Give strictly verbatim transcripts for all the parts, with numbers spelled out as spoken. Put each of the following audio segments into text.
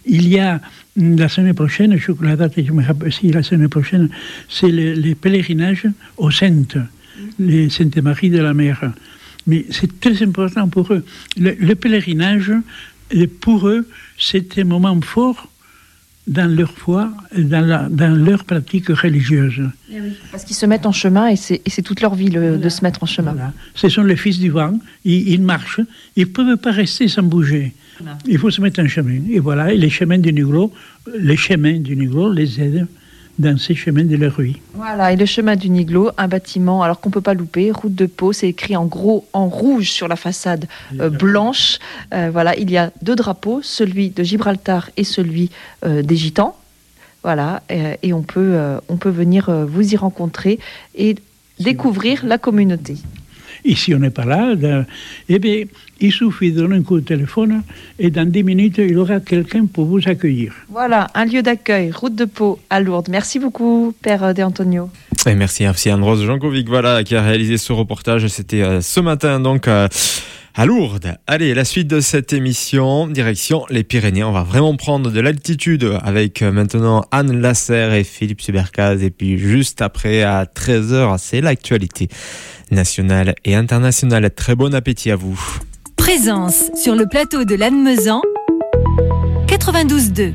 il y a la semaine prochaine, je la date, je me rappelle, si la semaine prochaine, c'est le, les pèlerinages aux Saintes, les Saintes Marie de la Mer. Mais c'est très important pour eux. Le, le pèlerinage, pour eux, c'est un moment fort dans leur foi, dans, la, dans leur pratique religieuse. Eh oui, parce qu'ils se mettent en chemin et c'est, et c'est toute leur vie le, voilà, de se mettre en chemin. Voilà. Ce sont les fils du vent, ils, ils marchent, ils ne peuvent pas rester sans bouger. Voilà. Il faut se mettre en chemin. Et voilà, et les chemins du Niglo, les chemins du Niglo les aident dans ces chemins de leur vie. Voilà, et le chemin du Niglo, un bâtiment, alors qu'on ne peut pas louper, route de Pau, c'est écrit en gros, en rouge sur la façade euh, blanche. Euh, voilà, il y a deux drapeaux, celui de Gibraltar et celui euh, des Gitans. Voilà, et, et on peut, euh, on peut venir euh, vous y rencontrer et découvrir la communauté. Et si on n'est pas là, ben, eh bien, il suffit de donner un coup de téléphone et dans dix minutes, il y aura quelqu'un pour vous accueillir. Voilà, un lieu d'accueil, route de Pau à Lourdes. Merci beaucoup, Père De Antonio. Et merci aussi à Andros Jankovic, voilà, qui a réalisé ce reportage. C'était euh, ce matin, donc, euh, à Lourdes. Allez, la suite de cette émission, direction les Pyrénées. On va vraiment prendre de l'altitude avec euh, maintenant Anne Lasserre et Philippe Subercaz. Et puis juste après, à treize heures, c'est l'actualité nationale et internationale. Très bon appétit à vous. Présence sur le plateau de Lannemezan, quatre-vingt-douze deux.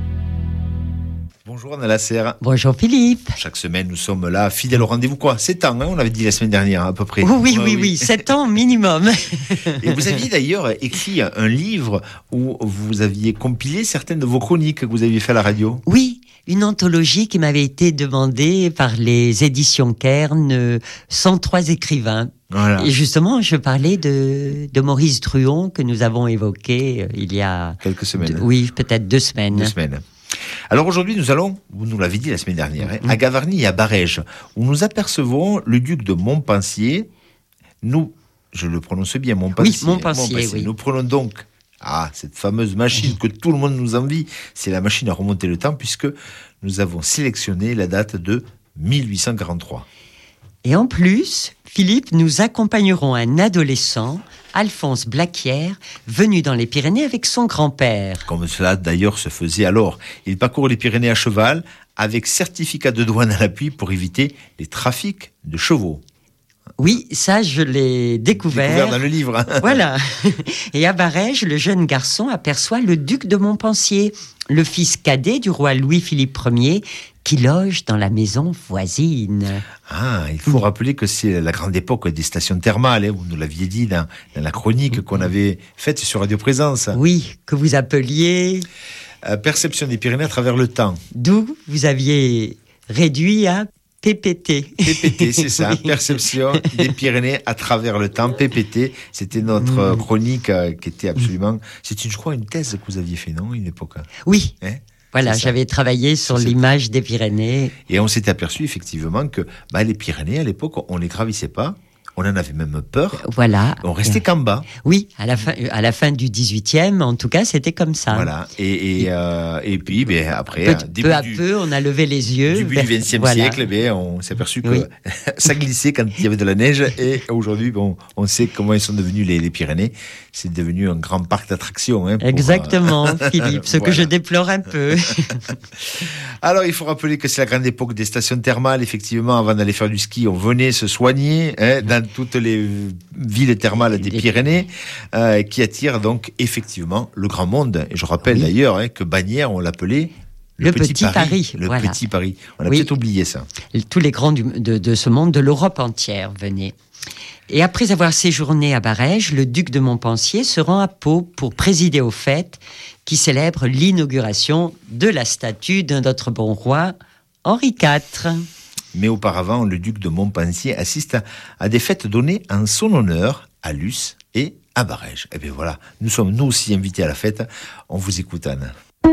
Bonjour Anne Lasserre. Bonjour Philippe. Chaque semaine, nous sommes là, fidèles au rendez-vous. Quoi, sept ans, hein, on l'avait dit la semaine dernière, à peu près. Oui, oui, oui, oui, sept ans minimum. Et vous aviez d'ailleurs écrit un livre où vous aviez compilé certaines de vos chroniques que vous aviez fait à la radio. Oui, une anthologie qui m'avait été demandée par les éditions Kern, cent trois écrivains. Voilà. Et justement, je parlais de, de Maurice Druon que nous avons évoqué il y a... Quelques semaines. De, oui, peut-être deux semaines. Deux semaines. Alors aujourd'hui, nous allons, vous nous l'avez dit la semaine dernière, hein, à Gavarnie et à Barèges, où nous apercevons le duc de Montpensier. Nous, je le prononce bien, Montpensier. Oui, Montpensier, Montpensier. oui. Nous prenons donc ah, cette fameuse machine que tout le monde nous envie. C'est la machine à remonter le temps, puisque nous avons sélectionné la date de mille huit cent quarante-trois. Et en plus, Philippe, nous accompagnerons un adolescent, Alphonse Blaquière, venu dans les Pyrénées avec son grand-père. Comme cela d'ailleurs se faisait alors. Il parcourt les Pyrénées à cheval, avec certificat de douane à l'appui pour éviter les trafics de chevaux. Oui, ça je l'ai découvert. Découvert dans le livre. Hein. Voilà. Et à Barèges, le jeune garçon aperçoit le duc de Montpensier, le fils cadet du roi Louis-Philippe Ier, qui loge dans la maison voisine. Ah, il faut rappeler que c'est la grande époque des stations thermales, hein, vous nous l'aviez dit dans, dans la chronique qu'on avait faite sur Radio Présence. Oui, que vous appeliez... Euh, Perception des Pyrénées à travers le temps. D'où vous aviez réduit à P P T. P P T, c'est ça, oui. Perception des Pyrénées à travers le temps, P P T. C'était notre mmh. chronique euh, qui était absolument... C'est, je crois, une thèse que vous aviez fait, non, une époque. Oui. Hein? Voilà, j'avais travaillé sur c'est l'image des Pyrénées. Et on s'est aperçu effectivement que bah, les Pyrénées, à l'époque, on ne les gravissait pas. On en avait même peur. Voilà. On restait qu'en bas. Oui, à la fin, à la fin du dixhuitième, en tout cas, c'était comme ça. Voilà. Et, et, euh, et puis, ben, après... Peu, peu à du, peu, on a levé les yeux. Début vers, du vingtième voilà. siècle, ben, on s'est aperçu que oui. ça glissait quand il y avait de la neige. Et aujourd'hui, bon, on sait comment ils sont devenus les, les Pyrénées. C'est devenu un grand parc d'attractions. Hein, pour, Exactement, euh... Philippe, ce voilà. que je déplore un peu. Alors, il faut rappeler que c'est la grande époque des stations thermales. Effectivement, avant d'aller faire du ski, on venait se soigner hein, dans toutes les villes thermales des Pyrénées, euh, qui attirent donc effectivement le grand monde. Et je rappelle oui. d'ailleurs hein, que Bagnères, on l'appelait le, le Petit, petit Paris. Paris. Le voilà. Petit Paris. On a oui. peut-être oublié ça. Tous les grands du, de, de ce monde, de l'Europe entière, venaient. Et après avoir séjourné à Barèges, le duc de Montpensier se rend à Pau pour présider aux fêtes qui célèbrent l'inauguration de la statue de notre bon roi Henri quatre. Mais auparavant, le duc de Montpensier assiste à, à des fêtes données en son honneur à Luce et à Barèges. Et bien voilà, nous sommes nous aussi invités à la fête. On vous écoute, Anne.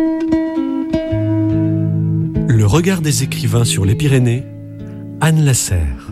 Le regard des écrivains sur les Pyrénées, Anne Lasserre.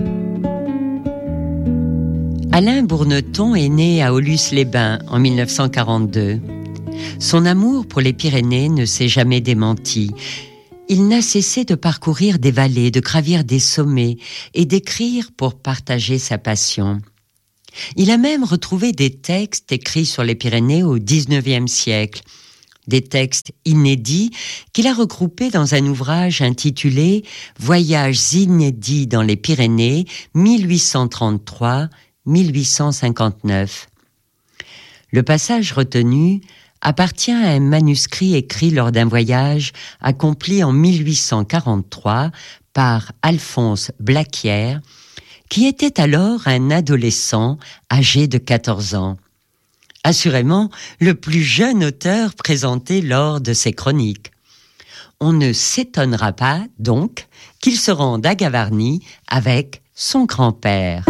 Alain Bourneton est né à Aulus-les-Bains en mille neuf cent quarante-deux. Son amour pour les Pyrénées ne s'est jamais démenti. Il n'a cessé de parcourir des vallées, de gravir des sommets et d'écrire pour partager sa passion. Il a même retrouvé des textes écrits sur les Pyrénées au dix-neuvième siècle. des textes inédits qu'il a regroupés dans un ouvrage intitulé « Voyages inédits dans les Pyrénées mille huit cent trente-trois à mille huit cent cinquante-neuf ». Le passage retenu appartient à un manuscrit écrit lors d'un voyage accompli en mille huit cent quarante-trois par Alphonse Blaquière, qui était alors un adolescent âgé de quatorze ans. Assurément, le plus jeune auteur présenté lors de ces chroniques. On ne s'étonnera pas, donc, qu'il se rende à Gavarnie avec son grand-père.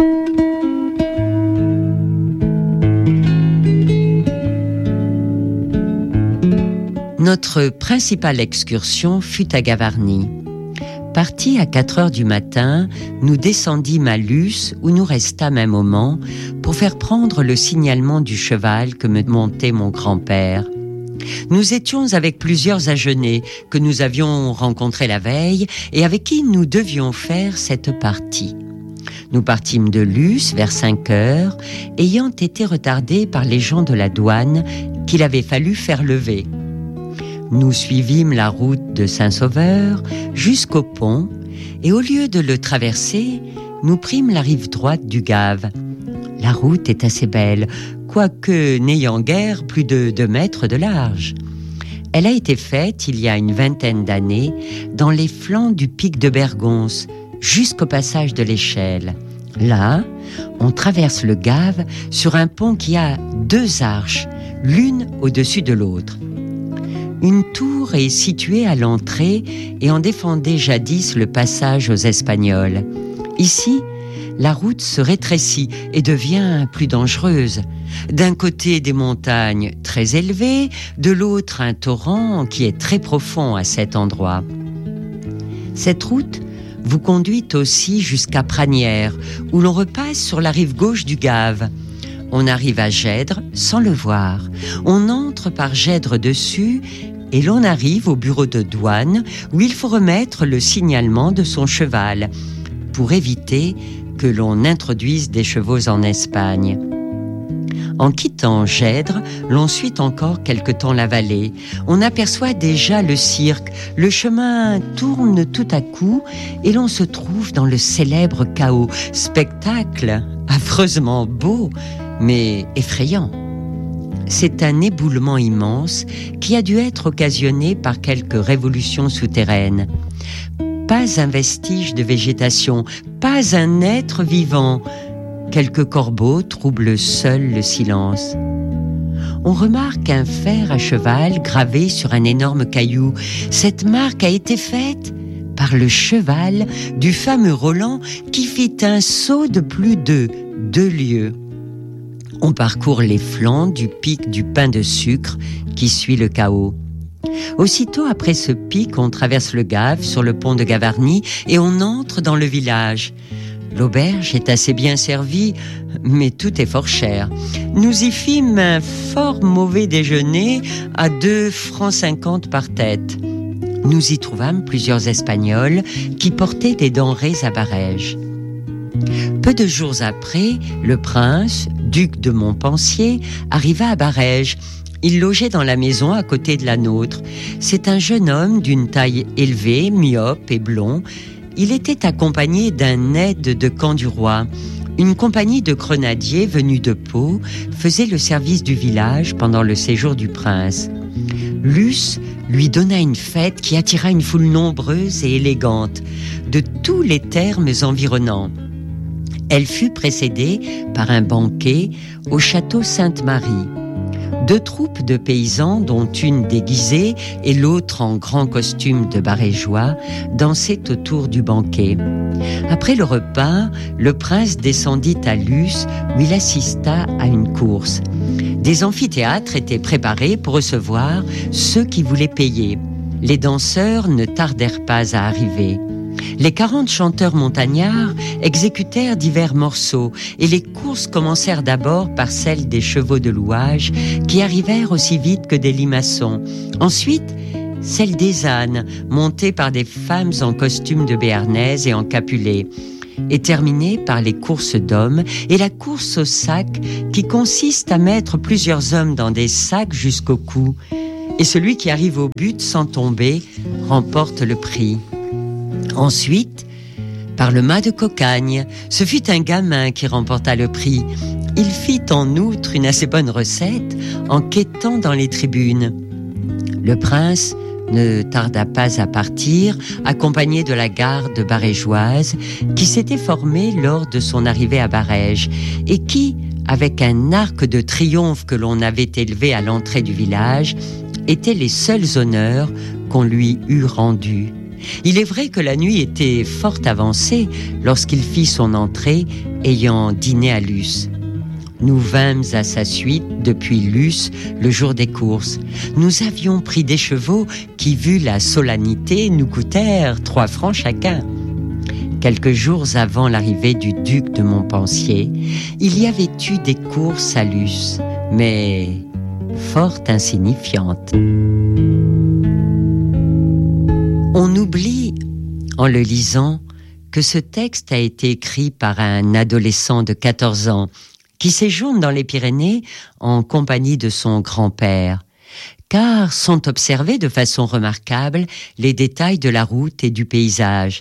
Notre principale excursion fut à Gavarnie. Partis à quatre heures du matin, nous descendîmes à Luce où nous restâmes un moment pour faire prendre le signalement du cheval que me montait mon grand-père. Nous étions avec plusieurs agenais que nous avions rencontrés la veille et avec qui nous devions faire cette partie. Nous partîmes de Luce vers cinq heures, ayant été retardés par les gens de la douane qu'il avait fallu faire lever. Nous suivîmes la route de Saint-Sauveur jusqu'au pont et au lieu de le traverser, nous prîmes la rive droite du Gave. La route est assez belle, quoique n'ayant guère plus de deux mètres de large. Elle a été faite il y a une vingtaine d'années dans les flancs du pic de Bergonce, jusqu'au passage de l'Échelle. Là, on traverse le Gave sur un pont qui a deux arches, l'une au-dessus de l'autre. Une tour est située à l'entrée et en défendait jadis le passage aux Espagnols. Ici, la route se rétrécit et devient plus dangereuse. D'un côté des montagnes très élevées, de l'autre un torrent qui est très profond à cet endroit. Cette route vous conduit aussi jusqu'à Pranières, où l'on repasse sur la rive gauche du Gave. On arrive à Gèdre sans le voir. On entre par Gèdre dessus et l'on arrive au bureau de douane où il faut remettre le signalement de son cheval pour éviter que l'on introduise des chevaux en Espagne. En quittant Gèdre, l'on suit encore quelque temps la vallée. On aperçoit déjà le cirque. Le chemin tourne tout à coup et l'on se trouve dans le célèbre chaos. Spectacle affreusement beau, mais effrayant. C'est un éboulement immense qui a dû être occasionné par quelques révolutions souterraines. Pas un vestige de végétation, pas un être vivant. Quelques corbeaux troublent seuls le silence. On remarque un fer à cheval gravé sur un énorme caillou. Cette marque a été faite par le cheval du fameux Roland qui fit un saut de plus de deux lieues. On parcourt les flancs du pic du pain de sucre qui suit le chaos. Aussitôt après ce pic, on traverse le Gave sur le pont de Gavarnie et on entre dans le village. L'auberge est assez bien servie, mais tout est fort cher. Nous y fîmes un fort mauvais déjeuner à deux francs cinquante par tête. Nous y trouvâmes plusieurs Espagnols qui portaient des denrées à barège. Peu de jours après, le prince, duc de Montpensier, arriva à Barège. Il logeait dans la maison à côté de la nôtre. C'est un jeune homme d'une taille élevée, myope et blond. Il était accompagné d'un aide de camp du roi. Une compagnie de grenadiers venus de Pau faisait le service du village pendant le séjour du prince. Luce lui donna une fête qui attira une foule nombreuse et élégante de tous les termes environnants. Elle fut précédée par un banquet au château Sainte-Marie. Deux troupes de paysans, dont une déguisée et l'autre en grand costume de barégeois, dansaient autour du banquet. Après le repas, le prince descendit à Luce où il assista à une course. Des amphithéâtres étaient préparés pour recevoir ceux qui voulaient payer. Les danseurs ne tardèrent pas à arriver. Les quarante chanteurs montagnards exécutèrent divers morceaux et les courses commencèrent d'abord par celles des chevaux de louage qui arrivèrent aussi vite que des limaçons. Ensuite, celle des ânes, montées par des femmes en costume de béarnaise et en capulet, et terminée par les courses d'hommes et la course au sac qui consiste à mettre plusieurs hommes dans des sacs jusqu'au cou. Et celui qui arrive au but sans tomber remporte le prix. Ensuite, par le mât de cocagne, ce fut un gamin qui remporta le prix. Il fit en outre une assez bonne recette en quêtant dans les tribunes. Le prince ne tarda pas à partir, accompagné de la garde barégeoise qui s'était formée lors de son arrivée à Barège et qui, avec un arc de triomphe que l'on avait élevé à l'entrée du village, étaient les seuls honneurs qu'on lui eût rendus. Il est vrai que la nuit était fort avancée lorsqu'il fit son entrée, ayant dîné à Luce. Nous vînmes à sa suite depuis Luce le jour des courses. Nous avions pris des chevaux qui, vu la solennité, nous coûtèrent trois francs chacun. Quelques jours avant l'arrivée du duc de Montpensier, il y avait eu des courses à Luce, mais fort insignifiantes. On oublie, en le lisant, que ce texte a été écrit par un adolescent de quatorze ans qui séjourne dans les Pyrénées en compagnie de son grand-père, car sont observés de façon remarquable les détails de la route et du paysage.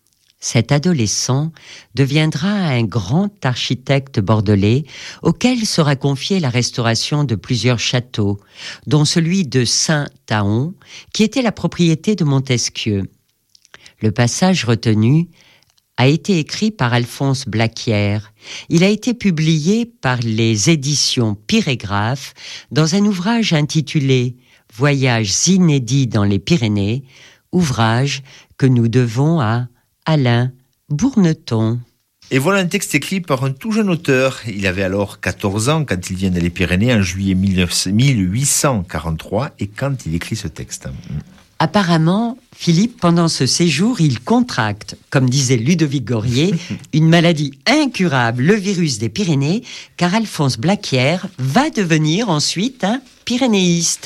Cet adolescent deviendra un grand architecte bordelais auquel sera confiée la restauration de plusieurs châteaux, dont celui de Saint-Taon, qui était la propriété de Montesquieu. Le passage retenu a été écrit par Alphonse Blaquière. Il a été publié par les éditions Pyrégraphe dans un ouvrage intitulé « Voyages inédits dans les Pyrénées », ouvrage que nous devons à Alain Bourneton. Et voilà un texte écrit par un tout jeune auteur. Il avait alors quatorze ans quand il vient dans les Pyrénées en juillet mille huit cent quarante-trois et quand il écrit ce texte. Apparemment, Philippe, pendant ce séjour, il contracte, comme disait Ludovic Gorier, une maladie incurable, le virus des Pyrénées, car Alphonse Blaquière va devenir ensuite un pyrénéiste.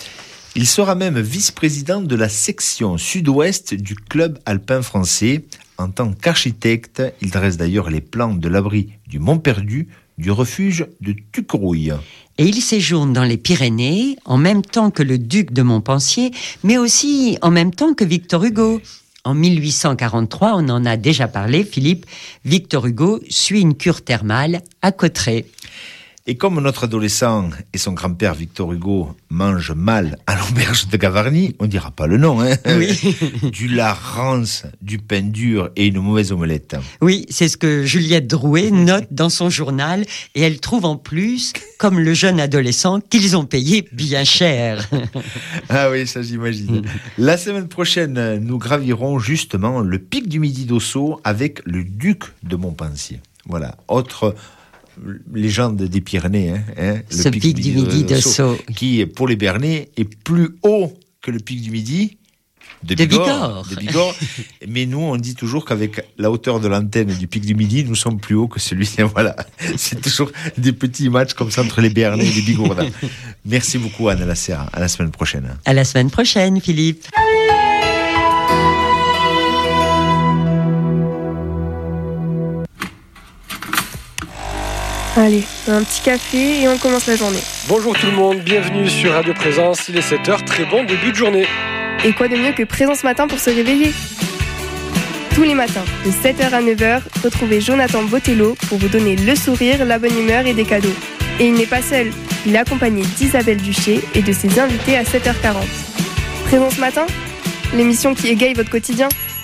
Il sera même vice-président de la section sud-ouest du club alpin français. En tant qu'architecte, il dresse d'ailleurs les plans de l'abri du Mont-Perdu, du refuge de Tuquerouille. Et il séjourne dans les Pyrénées en même temps que le duc de Montpensier, mais aussi en même temps que Victor Hugo. En mille huit cent quarante-trois, on en a déjà parlé, Philippe, Victor Hugo suit une cure thermale à Cauterets. Et comme notre adolescent et son grand-père Victor Hugo mangent mal à l'auberge de Gavarnie, on dira pas le nom, hein, oui. du lard rance, du pain dur et une mauvaise omelette. Oui, c'est ce que Juliette Drouet note dans son journal, et elle trouve en plus, comme le jeune adolescent, qu'ils ont payé bien cher. Ah oui, ça j'imagine. La semaine prochaine, nous gravirons justement le pic du Midi d'Ossau avec le duc de Montpensier. Voilà, autre légende des Pyrénées, hein, hein, le ce pic, pic du Midi d'Ossau, qui pour les Bernais est plus haut que le pic du Midi de Bigorre. De Bigorre. De Bigorre. Mais nous, on dit toujours qu'avec la hauteur de l'antenne du pic du Midi, nous sommes plus hauts que celui. Voilà, c'est toujours des petits matchs comme ça entre les Bernais et les Bigorredins. Merci beaucoup, Anne Lasserre. À la semaine prochaine. À la semaine prochaine, Philippe. Allez, un petit café et on commence la journée. Bonjour tout le monde, bienvenue sur Radio Présence, il est sept heures, très bon début de journée. Et quoi de mieux que Présence Matin pour se réveiller ? Tous les matins, de sept heures à neuf heures, retrouvez Jonathan Botello pour vous donner le sourire, la bonne humeur et des cadeaux. Et il n'est pas seul, il est accompagné d'Isabelle Duché et de ses invités à sept heures quarante. Présence Matin, l'émission qui égaye votre quotidien.